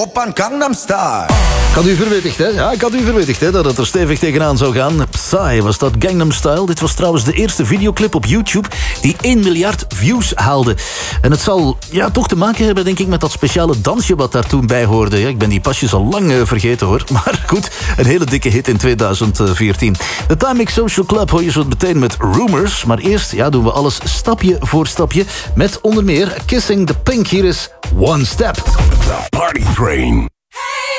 Oppan Gangnam Style. Ik had u verwittigd, hè? Ja, ik had u verwittigd, hè, dat het er stevig tegenaan zou gaan. Psy was dat, Gangnam Style. Dit was trouwens de eerste videoclip op YouTube die 1 miljard views haalde. En het zal toch te maken hebben, denk ik, met dat speciale dansje wat daar toen bij hoorde. Ja, ik ben die pasjes al lang vergeten, hoor. Maar goed, een hele dikke hit in 2014. De Timex Social Club hoor je zo meteen met Rumors. Maar eerst doen we alles stapje voor stapje. Met onder meer Kissing the Pink. Hier is One Step. The Party Train.